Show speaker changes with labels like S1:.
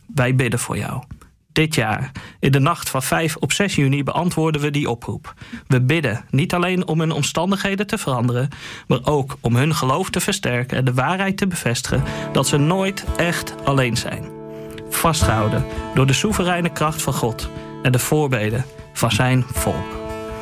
S1: wij bidden voor jou. Dit jaar, in de nacht van 5 op 6 juni, beantwoorden we die oproep. We bidden niet alleen om hun omstandigheden te veranderen, maar ook om hun geloof te versterken en de waarheid te bevestigen dat ze nooit echt alleen zijn. Vastgehouden door de soevereine kracht van God en de voorbeden van zijn volk.